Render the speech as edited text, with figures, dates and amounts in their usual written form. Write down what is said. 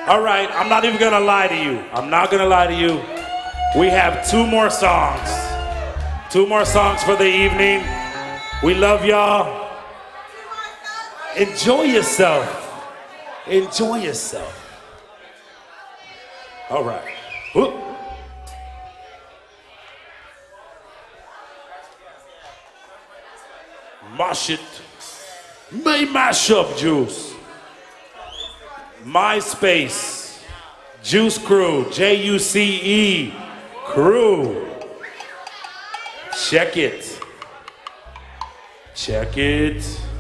All right, I'm not even gonna lie to you. I'm not gonna lie to you. We have 2 more songs. 2 more songs for the evening. We love y'all. Enjoy yourself. Enjoy yourself. All right. Whoop. Mash it. May mash up, Juice. MySpace. Juice Crew. Juce Crew. Check it. Check it.